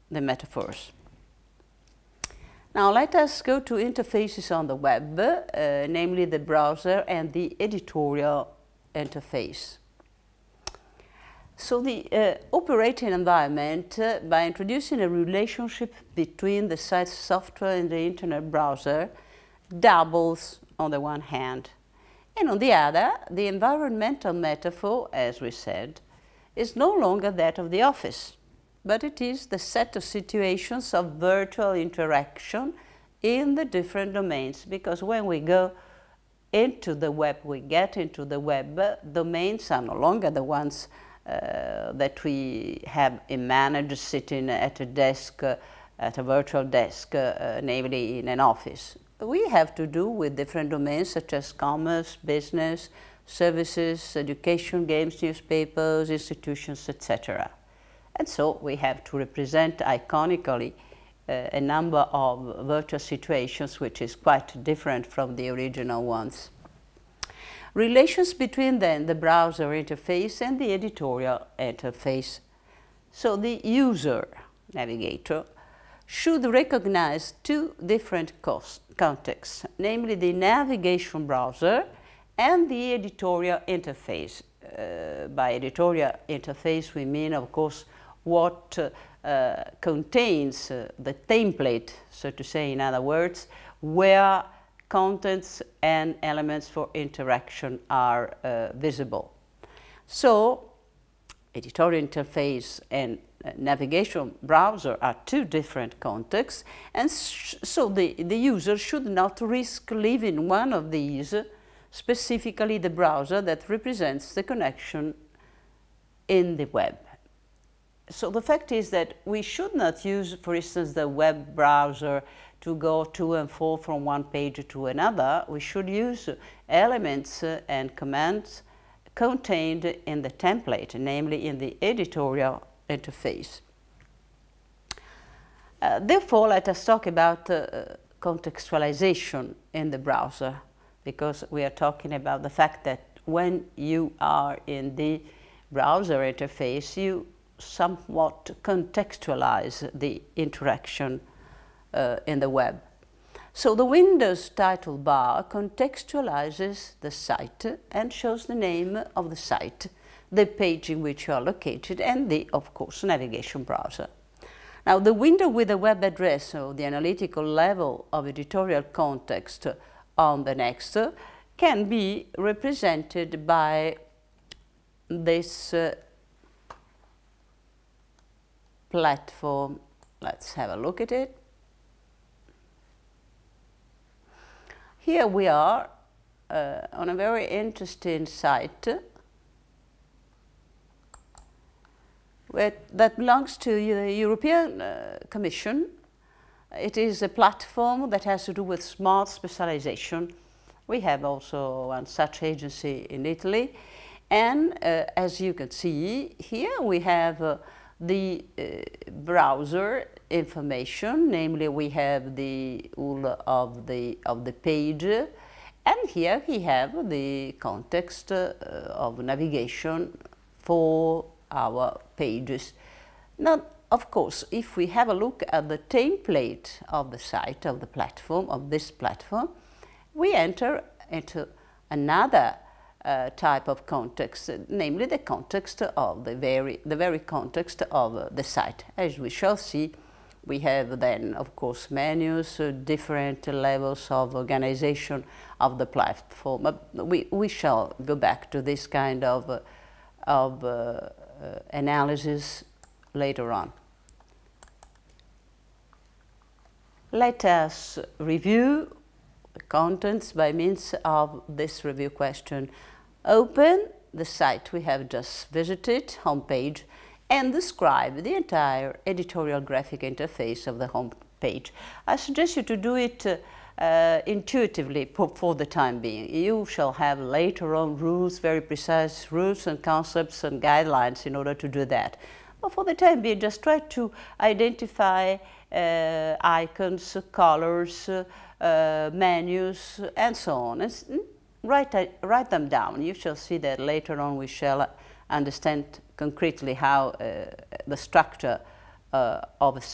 the metaphors. Now let us go to interfaces on the web, namely the browser and the editorial interface. So the operating environment, by introducing a relationship between the site's software and the internet browser, doubles on the one hand. And on the other, the environmental metaphor, as we said, is no longer that of the office, but it is the set of situations of virtual interaction in the different domains. Because when we go into the web, we get into the web, domains are no longer the ones that we have managed sitting at a desk, at a virtual desk, namely in an office. We have to do with different domains such as commerce, business, services, education, games, newspapers, institutions, etc. And so we have to represent iconically a number of virtual situations which is quite different from the original ones. Relations between then the browser interface and the editorial interface. So the user navigator should recognize two different contexts, namely the navigation browser and the editorial interface. By editorial interface we mean, of course, what contains the template, so to say, in other words, where contents and elements for interaction are visible. So editorial interface and navigation browser are two different contexts, and so the user should not risk leaving one of these, specifically the browser that represents the connection in the web. So the fact is that we should not use, for instance, the web browser to go to and fro from one page to another. We should use elements and commands contained in the template, namely in the editorial interface. Therefore, let us talk about contextualization in the browser, because we are talking about the fact that when you are in the browser interface, you somewhat contextualize the interaction in the web. So the Windows title bar contextualizes the site and shows the name of the site, the page in which you are located, and the, of course, navigation browser. Now, the window with the web address, or the analytical level of editorial context on the next, can be represented by this platform. Let's have a look at it. Here we are on a very interesting site that belongs to the European Commission. It is a platform that has to do with smart specialization. We have also one such agency in Italy. And as you can see, here we have the browser information, namely we have the URL of the page, and here we have the context of navigation for our pages. Now, of course, if we have a look at the template of the site, of the platform, of this platform, we enter into another type of context, namely the context of the very context of the site. As we shall see, we have then, of course, menus, different levels of organization of the platform. But we shall go back to this kind of analysis later on. Let us review the contents by means of this review question. Open the site we have just visited, homepage, and describe the entire editorial graphic interface of the home page. I suggest you to do it intuitively for the time being. You shall have later on rules, very precise rules and concepts and guidelines in order to do that. But for the time being, just try to identify icons, colors, menus, and so on. And write them down. You shall see that later on we shall understand concretely how the structure of a